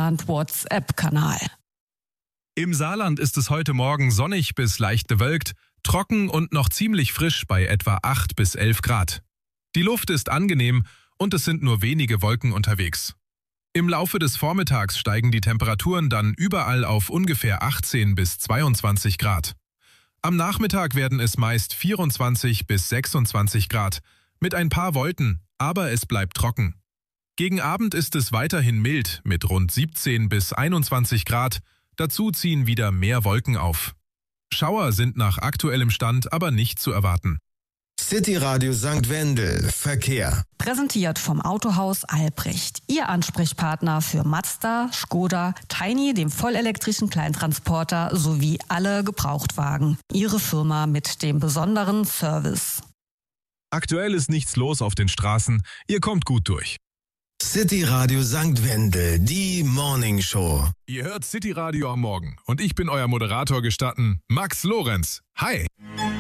Deutschland WhatsApp-Kanal. Im Saarland ist es heute Morgen sonnig bis leicht bewölkt, trocken und noch ziemlich frisch bei etwa 8 bis 11 Grad. Die Luft ist angenehm und es sind nur wenige Wolken unterwegs. Im Laufe des Vormittags steigen die Temperaturen dann überall auf ungefähr 18 bis 22 Grad. Am Nachmittag werden es meist 24 bis 26 Grad, mit ein paar Wolken, aber es bleibt trocken. Gegen Abend ist es weiterhin mild mit rund 17 bis 21 Grad, dazu ziehen wieder mehr Wolken auf. Schauer sind nach aktuellem Stand aber nicht zu erwarten. City Radio St. Wendel, Verkehr. Präsentiert vom Autohaus Albrecht. Ihr Ansprechpartner für Mazda, Škoda, Tiny, dem vollelektrischen Kleintransporter sowie alle Gebrauchtwagen. Ihre Firma mit dem besonderen Service. Aktuell ist nichts los auf den Straßen, ihr kommt gut durch. City Radio St. Wendel, die Morning Show. Ihr hört City Radio am Morgen und ich bin euer Moderator gestatten, Max Lorenz. Hi!